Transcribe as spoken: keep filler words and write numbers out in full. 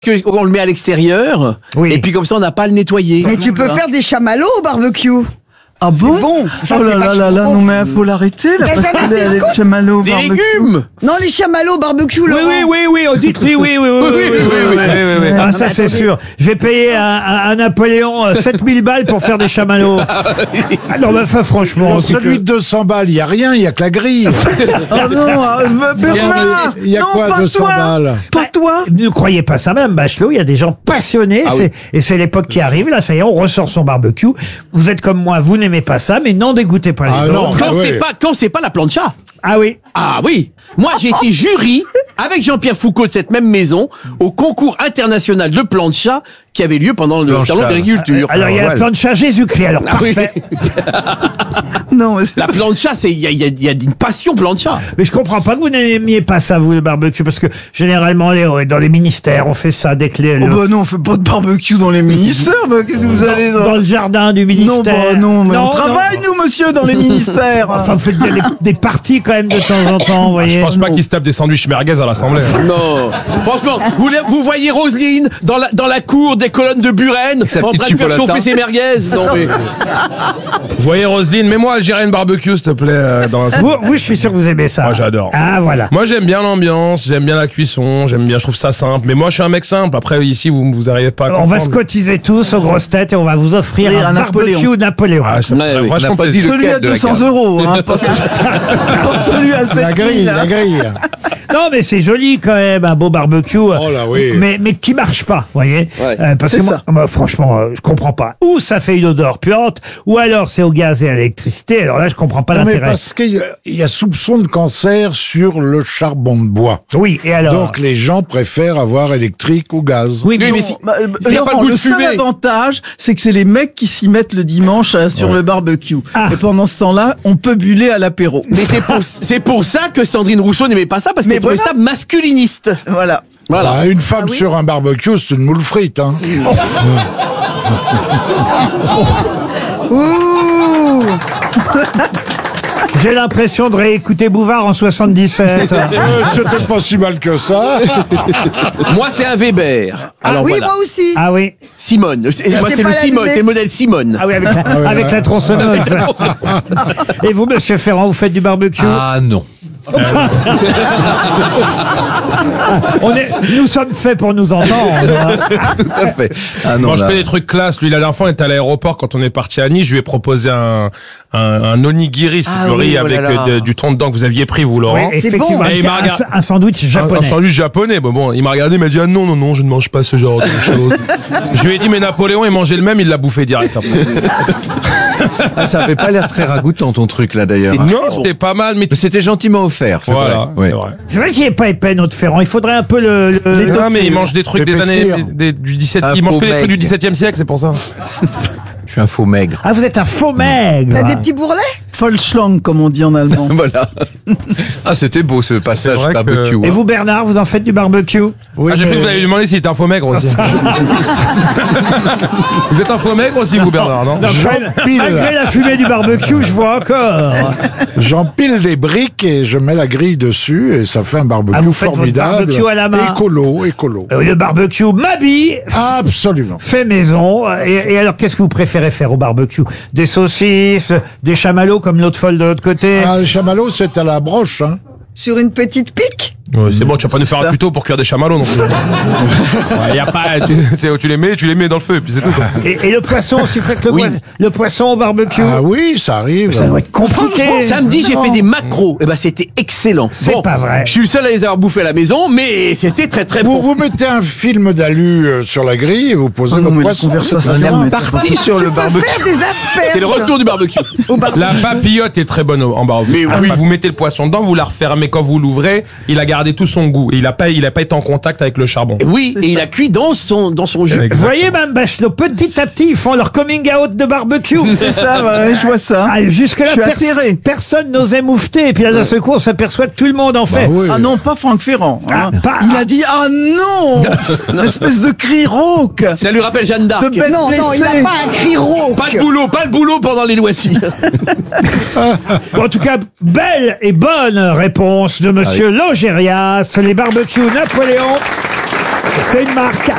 que on le met à l'extérieur, Oui. et puis comme ça on n'a pas à le nettoyer. Mais tu peux faire des chamallows au barbecue. Ah bon, bon, ça, oh là c'est là là là, vachement non mais faut l'arrêter là, Mais parce t'as que des les, les biscottes chamallows au Des barbecue. légumes. Non, les chamallows au barbecue, Oui, Laurent. oui, oui, oui, on dit oui, oui, oui, oui, oui, oui, oui, oui, oui, oui. Ah, Non, ça, mais c'est attendez. sûr. J'ai payé à, à, à Napoléon euh, sept mille balles pour faire des chamallows. Ah, non, mais enfin, franchement. Dans c'est celui que- de deux cents balles, il n'y a rien, il n'y a que la grille. Ah non, euh, Bernard, Il y a non, quoi, pas deux cents toi, balles pas toi. Ne croyez pas ça, Madame Bachelot. Il y a des gens passionnés. Ah c'est- Et c'est l'époque qui arrive. Là, ça y est, on ressort son barbecue. Vous êtes comme moi, vous n'aimez pas ça, mais n'en dégoûtez pas les Ah autres. non. Quand Ah c'est ouais. pas quand c'est pas la plancha. Ah oui. Ah oui. Moi j'ai été jury avec Jean-Pierre Foucault de cette même maison au concours international de plancha qui avait lieu pendant le salon d'agriculture. Alors, il y a la plancha Jésus-Christ. Alors, Ah oui. parfait. Non, mais c'est- La plancha, c'est il y a, il y, a, il y a une passion plancha. Mais je comprends pas que vous n'aimiez pas ça, vous, le barbecue, parce que généralement, les- dans les ministères, on fait ça dès que les, oh le- bah non, on fait pas de barbecue dans les ministères, bah, qu'est-ce que vous allez dans le jardin du Non, ministère. bah non, mais Non, on travaille nous, monsieur, dans les ministères. Enfin, vous faites des, des parties quand même de temps en temps, vous voyez. Je pense pas non. qu'ils se tapent des sandwichs merguez à l'Assemblée. Non. Franchement, vous, la- vous voyez Roselyne dans la, dans la cour des colonnes de Buren sa en petite train de faire chipolata. chauffer ses merguez. Non, mais... Vous voyez Roselyne, mets-moi Algérienne barbecue s'il te plaît. euh, Dans la... Vous, vous, je suis sûr que vous aimez ça. Moi, j'adore. Ah, voilà. Moi j'aime bien l'ambiance, j'aime bien la cuisson, j'aime bien, je trouve ça simple. Mais moi je suis un mec simple. Après ici vous vous arrivez pas à On va se comprendre. cotiser tous aux grosses têtes et on va vous offrir Oui, un un barbecue Napoléon. Napoléon. Ah, ça me Ouais, ferait oui. vachement On n'a pas plaisir. dit Celui lequel à de la deux cents gamme. euros, hein, pas, pas celui à sept mille. La grille, la grille. Non, mais c'est joli quand même, un beau barbecue. Oh là oui. Mais, mais qui marche pas, vous voyez. Ouais. Euh, parce C'est que moi, ça. moi, franchement, euh, je comprends pas. Ou ça fait une odeur puante, ou alors c'est au gaz et à l'électricité. Alors là, je comprends pas Non, mais l'intérêt. parce qu'il y, a- il y a soupçon de cancer sur le charbon de bois. Oui, et alors. Donc les gens préfèrent avoir électrique ou gaz. oui, mais, Oui, mais si- si- Bah, euh, S'il y a pas Laurent, le goût le de seul fumée. avantage, c'est que c'est les mecs qui s'y mettent le dimanche euh, sur le barbecue. Ah. Et pendant ce temps-là, on peut buller à l'apéro. Mais c'est pour, c'est pour ça que Sandrine Rousseau n'aimait pas ça, parce Mais qu'elle trouvait voilà. ça masculiniste. Voilà. Voilà. Bah, une femme sur un barbecue, c'est une moule frite. Hein. Ouh. j'ai l'impression de réécouter Bouvard en soixante-dix-sept. Euh, C'était pas si mal que ça. Moi, c'est un Weber. Alors oui, voilà. moi aussi. Ah oui. Simone. C'est- Moi, c'est c'est pas le la Simone, lumée. c'est le modèle Simone. Ah oui, avec la, avec la tronçonneuse. Et vous, monsieur Ferrand, vous faites du barbecue? Ah non. On est, nous sommes faits pour nous entendre. hein. Tout à fait. Ah non, Moi je là. fais des trucs classe. Lui la dernière fois on était à l'aéroport quand on est parti à Nice. Je lui ai proposé un un, un onigiri, c'est Ah du oui, riz oh là avec là. euh, de- du thon dedans que vous aviez pris vous Laurent. Oui, C'est effectivement, bon. un- Et il m'a un, regardé- un sandwich Un, un japonais. sandwich japonais. Bon, bon, il m'a regardé, il m'a dit ah non non non, je ne mange pas ce genre de choses. Je lui ai dit mais Napoléon il mangeait le même, il l'a bouffé direct après. Ah, ça avait pas l'air très ragoûtant ton truc là d'ailleurs. Non, c'était pas mal, mais Mais c'était gentiment offert, c'est voilà, vrai. c'est Ouais. vrai. C'est vrai qu'il n'est pas épais, notre Ferrand. Il faudrait un peu le. le- Mais le- non, mais il mange des trucs des L'épaissir. années des- du dix-sept. Un Il mange faux que des trucs du mec. dix-septième siècle, c'est pour ça. Je suis un faux maigre. Ah, vous êtes un faux maigre. T'as des petits bourrelets? Vollschlang, comme on dit en allemand. Voilà. Ah, c'était beau ce passage C'est vrai barbecue. que- Et hein. vous, Bernard, vous en faites du barbecue? ah, j'ai cru que vous allez lui demander s'il était un faux maigre aussi. Vous êtes un faux maigre aussi, vous, Bernard, non? Non, malgré, malgré la fumée du barbecue, je vois encore. J'empile des briques et je mets la grille dessus et ça fait un barbecue Ah, vous faites votre formidable. barbecue à la main. Écolo, écolo. Euh, Le barbecue Mabi Absolument. fait maison. Et, et alors, qu'est-ce que vous préférez faire au barbecue? Des saucisses, des chamallows comme l'autre folle de l'autre côté? Ah, le chamallow, c'est à la broche. Hein. Sur une petite pique? Ouais, c'est bon, tu vas pas nous faire un tuto pour cuire des chamallows non plus. Ouais, y a pas, tu, c'est- tu les mets, tu les mets dans le feu, et puis c'est tout. quoi. Et, et le poisson, si vous faites le, Oui. poi- le poisson au barbecue? Ah oui, ça arrive. Ça doit être compliqué. Samedi, j'ai fait des macros. Et ben, c'était excellent. C'est pas vrai. Je suis le seul à les avoir bouffés à la maison, mais c'était très très Vous, bon. vous mettez un film d'alu euh, sur la grille et vous posez Oh non, votre mais la poisson. conversation, On est mais- parti sur le Tu peux barbecue. faire des asperges. C'est le retour du barbecue. Au barbecue. La papillote est très bonne au- en barbecue. Mais oui. Vous mettez le poisson dedans, vous la refermez quand vous l'ouvrez, il a gardé tout son goût. Et il a pas, il a pas été en contact avec le charbon. Oui, et il a cuit dans son, dans son jus. Exact. Vous voyez, Mme Bachelot, petit à petit, ils font leur coming out de barbecue. C'est ça, ouais, je vois ça. Ah, jusque-là, Je suis pers- atterré. personne n'osait moufter. Et puis là, d'un seul coup, on s'aperçoit que tout le monde en fait. Bah oui. Ah non, pas Franck Ferrand. hein. Ah, pas- Il a dit ah non, une espèce de cri rauque. Ça lui rappelle Jeanne d'Arc. De bête Non, non, il n'a blessée. pas un cri rauque. Pas de boulot, pas de boulot pendant les loisirs. Bon, en tout cas, belle et bonne réponse de Monsieur Logérias. Les barbecues Napoléon, c'est une marque